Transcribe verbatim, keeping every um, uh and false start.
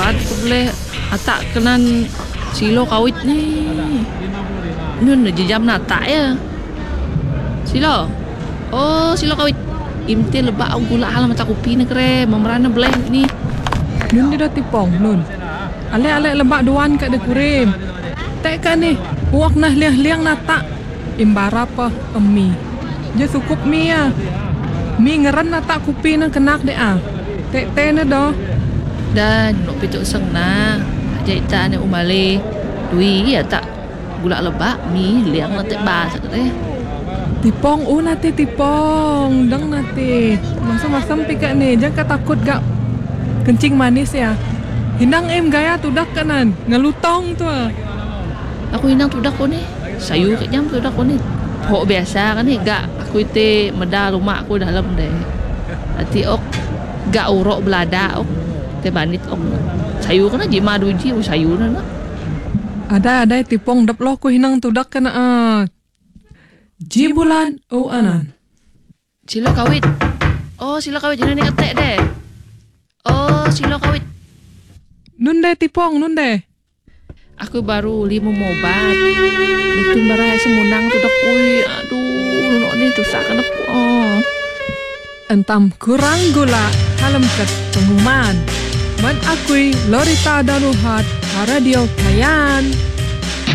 Rat ko boleh atak kenan silo kawit ni. Nun jam na tak ya. Silo. Oh, silo kawit. Imti lebak au gula halam mata kopi ni kere. Memerana boleh ni. Nun dia dah tipong nun. Ale-ale lebak duan kat de kurim. Tak kan ni. Uak nah liang-liang na tak. Imbara pa emi. Je sukup mi ya. Mi ngeran na tak kopi nang kenak de ah. Tek-tek na do. Dan nak pituk seng na. Jaitan ni umale. Dui ya tak gula lebak mi liang na tek ba sakre. Tipong oh nanti tipong. Dang nanti. Masam-masam pika ni. Jangan takut gak kencing manis ya. Hindang em gaya tudak kanan. Ngelutong tu ah. Aku hinang tudak ko ni. Sayu kat jam tudak ko ni. Hok biasa kan ni gak aku ite meda rumah aku dalam deh. Ati ok gak urok belada ok. Te banit ok. Sayu kan jima duji sayu na na. Ada-ada tipong dap lo ko hinang tudak kana ah. Jibulan o anan. Silo kawit. Oh, silo kawit jana ni ketek deh. Oh, silo kawit. Nun deh tipong nun deh. Aku baru lima mobat. Lutun barai semunang tu dak ui. Aduh, nok ni tu sakan aku. Oh. Entam kurang gula halam kat pengumuman. Man akui Lorita Daruhat Radio Kayan.